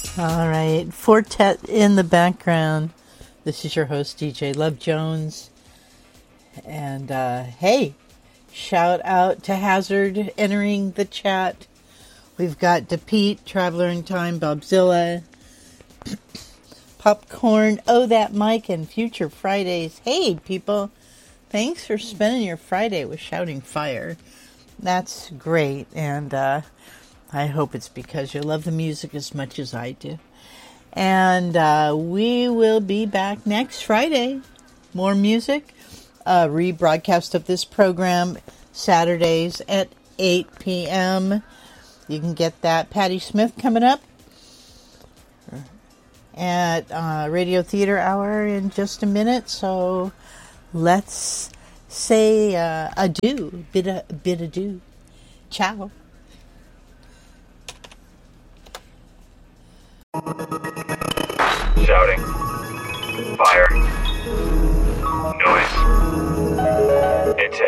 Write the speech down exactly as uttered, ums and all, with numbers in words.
All right, Fortet in the background. This is your host, D J Love Jones. And uh, hey, shout out to Hazard entering the chat. We've got DePete, Traveler in Time, Bobzilla, Popcorn, Oh That Mike, and Future Fridays. Hey, people, thanks for spending your Friday with Shouting Fire. That's great, and uh, I hope it's because you love the music as much as I do. And uh, we will be back next Friday. More music. Uh, rebroadcast of this program Saturdays at eight p.m. You can get that. Patti Smith coming up at uh, Radio Theater Hour in just a minute. So let's say uh, adieu. Bid, a, bid adieu. Ciao. Shouting. Fire.